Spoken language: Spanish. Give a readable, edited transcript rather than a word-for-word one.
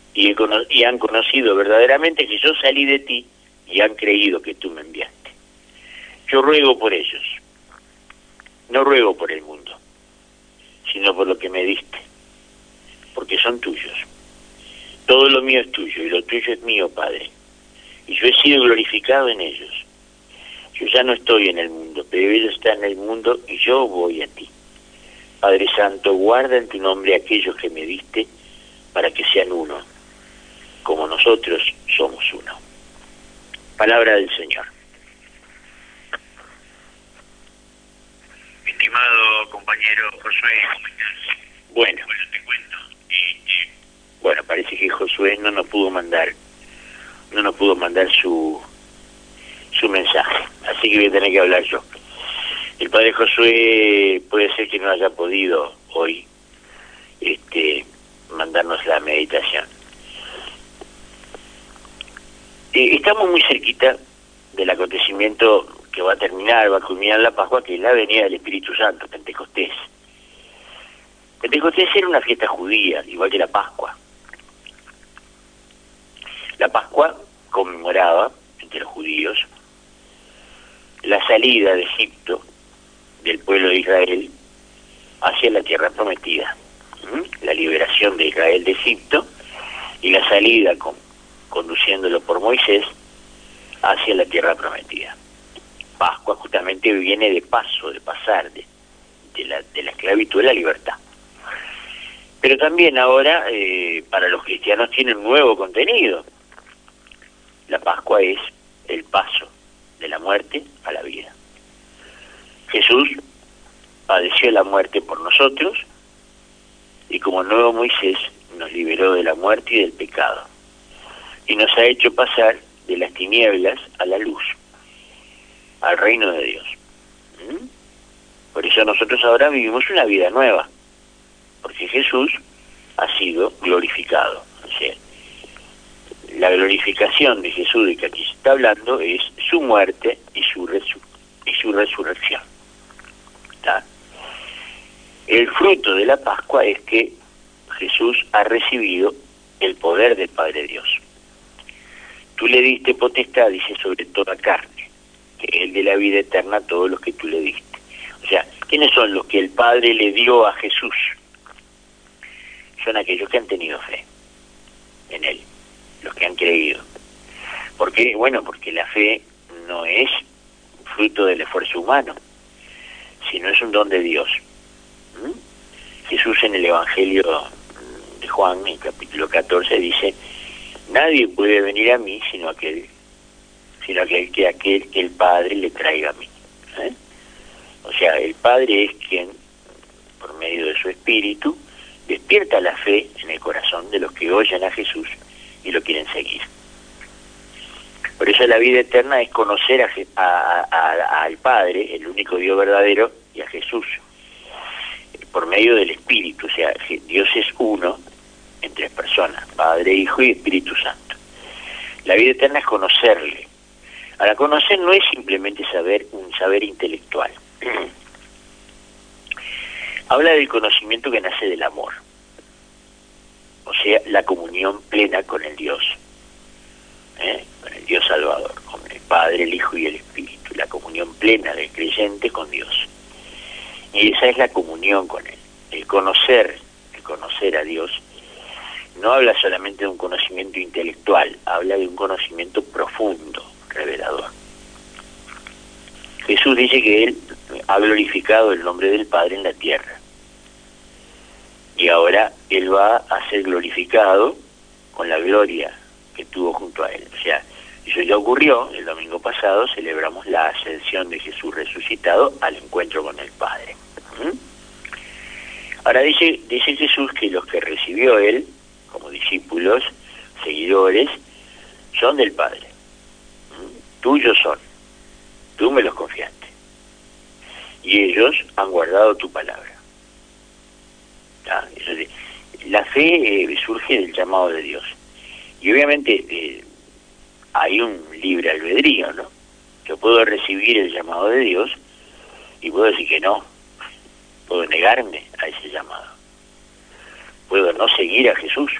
y han conocido verdaderamente que yo salí de ti y han creído que tú me enviaste. Yo ruego por ellos, no ruego por el mundo, sino por lo que me diste, porque son tuyos. Todo lo mío es tuyo y lo tuyo es mío, Padre, y yo he sido glorificado en ellos. Yo ya no estoy en el mundo, pero ellos están en el mundo y yo voy a ti. Padre Santo, guarda en tu nombre a aquellos que me diste para que sean uno, como nosotros somos uno. Palabra del Señor. Estimado compañero Josué, ¿cómo estás? Bueno, Te cuento. Bueno, parece que Josué no nos pudo mandar su mensaje, así que voy a tener que hablar yo. El padre Josué puede ser que no haya podido hoy mandarnos la meditación. Estamos muy cerquita del acontecimiento que va a culminar la Pascua, que es la venida del Espíritu Santo, Pentecostés. Pentecostés era una fiesta judía, igual que la Pascua. La Pascua conmemoraba, entre los judíos, la salida de Egipto del pueblo de Israel hacia la tierra prometida. La liberación de Israel de Egipto y la salida conduciéndolo por Moisés hacia la tierra prometida. Pascua justamente viene de paso, de pasar de la esclavitud a la libertad. Pero también ahora para los cristianos tiene un nuevo contenido. La Pascua es el paso de la muerte a la vida. Jesús padeció la muerte por nosotros y como nuevo Moisés nos liberó de la muerte y del pecado y nos ha hecho pasar de las tinieblas a la luz, al reino de Dios. Por eso nosotros ahora vivimos una vida nueva, porque Jesús ha sido glorificado. O sea, la glorificación de Jesús de que aquí se está hablando es su muerte y su resurrección. ¿Está? El fruto de la Pascua es que Jesús ha recibido el poder del Padre Dios. Tú le diste potestad, dice, sobre toda carne, que es el de la vida eterna a todos los que tú le diste. O sea, ¿quiénes son los que el Padre le dio a Jesús? Son aquellos que han tenido fe en Él, los que han creído. ¿Por qué? Bueno, porque la fe no es fruto del esfuerzo humano, sino es un don de Dios. Jesús en el Evangelio de Juan, en capítulo 14, dice: nadie puede venir a mí sino aquel que el Padre le traiga a mí. O sea, el Padre es quien, por medio de su Espíritu, despierta la fe en el corazón de los que oyen a Jesús y lo quieren seguir. Por eso la vida eterna es conocer al Padre, el único Dios verdadero, y a Jesús, por medio del Espíritu. O sea, Dios es uno en tres personas: Padre, Hijo y Espíritu Santo. La vida eterna es conocerle. Ahora, conocer no es simplemente un saber intelectual. Habla del conocimiento que nace del amor, o sea, la comunión plena con el Dios, con el Dios Salvador, con el Padre, el Hijo y el Espíritu, la comunión plena del creyente con Dios. Y esa es la comunión con Él. El conocer a Dios no habla solamente de un conocimiento intelectual, habla de un conocimiento profundo, revelador. Jesús dice que Él ha glorificado el nombre del Padre en la tierra. Y ahora Él va a ser glorificado con la gloria que tuvo junto a Él. O sea, eso ya ocurrió. El domingo pasado celebramos la ascensión de Jesús resucitado al encuentro con el Padre. Ahora dice Jesús que los que recibió Él, como discípulos, seguidores, son del Padre. Tuyos son. Tú me los confiaste. Y ellos han guardado tu palabra. La fe surge del llamado de Dios. Y obviamente hay un libre albedrío, ¿no? Yo puedo recibir el llamado de Dios y puedo decir que no. Puedo negarme a ese llamado. Puedo no seguir a Jesús.